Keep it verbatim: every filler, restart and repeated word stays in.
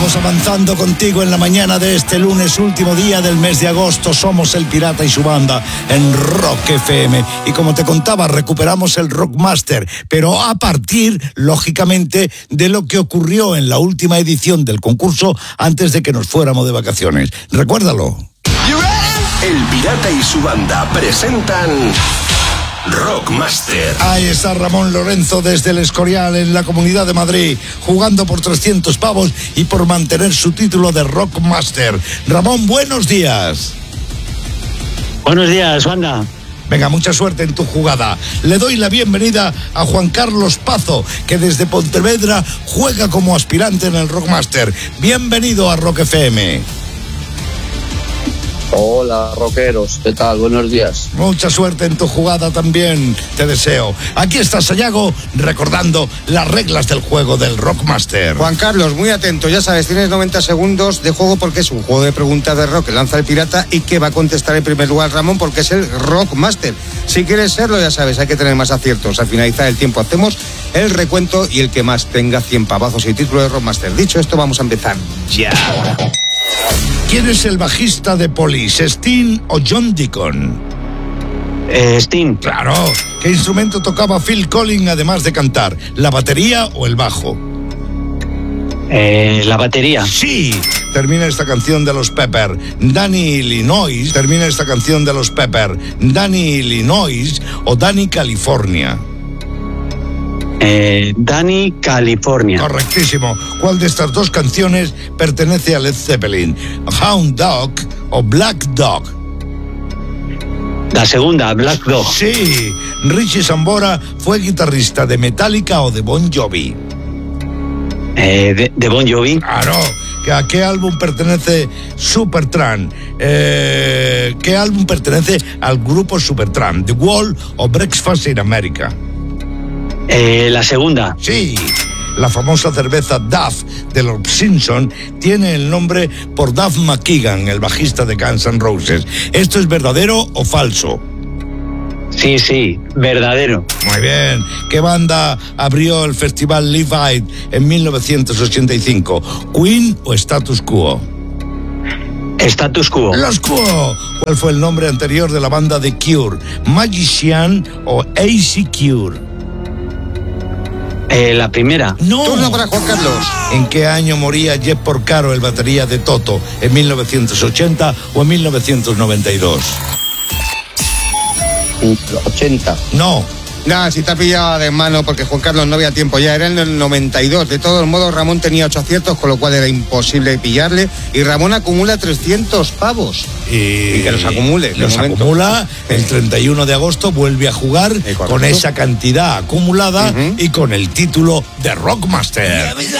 Vamos avanzando contigo en la mañana de este lunes, último día del mes de agosto. Somos El Pirata y su banda en Rock F M. Y como te contaba, recuperamos el Rockmaster, pero a partir, lógicamente, de lo que ocurrió en la última edición del concurso antes de que nos fuéramos de vacaciones. Recuérdalo. El Pirata y su banda presentan Rockmaster. Ahí está Ramón Lorenzo desde el Escorial en la Comunidad de Madrid, jugando por trescientos pavos y por mantener su título de Rockmaster. Ramón, buenos días. Buenos días, banda. Venga, mucha suerte en tu jugada. Le doy la bienvenida a Juan Carlos Pazo, que desde Pontevedra juega como aspirante en el Rockmaster. Bienvenido a Rock F M. Hola, rockeros, ¿qué tal? Buenos días. Mucha suerte en tu jugada también, te deseo. Aquí está Sayago recordando las reglas del juego del Rockmaster. Juan Carlos, muy atento, ya sabes, tienes noventa segundos de juego porque es un juego de preguntas de rock que lanza el pirata y que va a contestar en primer lugar Ramón porque es el Rockmaster. Si quieres serlo, ya sabes, hay que tener más aciertos. Al finalizar el tiempo hacemos el recuento y el que más tenga cien pavazos y título de Rockmaster. Dicho esto, vamos a empezar ya. ¿Quién es el bajista de Police, Sting o John Deacon? Eh, Sting. Claro. ¿Qué instrumento tocaba Phil Collins además de cantar? ¿La batería o el bajo? Eh, la batería. Sí. Termina esta canción de los Pepper. Danny Illinois. Termina esta canción de los Pepper. Danny Illinois o Danny California. Eh, Danny California. Correctísimo. ¿Cuál de estas dos canciones pertenece a Led Zeppelin? ¿Hound Dog o Black Dog? La segunda, Black Dog. Sí. ¿Richie Sambora fue guitarrista de Metallica o de Bon Jovi? Eh, de, de Bon Jovi. Claro. ¿A qué álbum pertenece Supertramp? Eh, ¿Qué álbum pertenece al grupo Supertramp? ¿The Wall o Breakfast in America? Eh, la segunda. Sí. La famosa cerveza Duff de los Simpson tiene el nombre por Duff McKagan, el bajista de Guns N' Roses. ¿Esto es verdadero o falso? Sí, sí, verdadero. Muy bien. ¿Qué banda abrió el festival Live Aid en mil novecientos ochenta y cinco? ¿Queen o Status Quo? Status Quo. Los Quo. ¿Cuál fue el nombre anterior de la banda de Cure? ¿Magician o A C Cure? Eh, la primera. No. Turno para Juan Carlos. ¿En qué año moría Jeff Porcaro, el batería de Toto? ¿En mil novecientos ochenta o en mil novecientos noventa y dos? ochenta. No. Nada, si te ha pillado de mano porque Juan Carlos no había tiempo ya, era en el noventa y dos. De todos modos, Ramón tenía ocho aciertos, con lo cual era imposible pillarle. Y Ramón acumula trescientos pavos. Y, y que los acumule. Los acumula. El treinta y uno de agosto vuelve a jugar con esa cantidad acumulada uh-huh. y con el título de Rockmaster.